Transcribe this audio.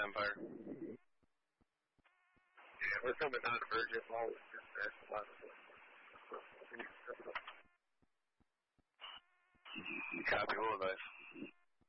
Empire. Yeah, we're coming down to Virgin. Always just Copy, hold on.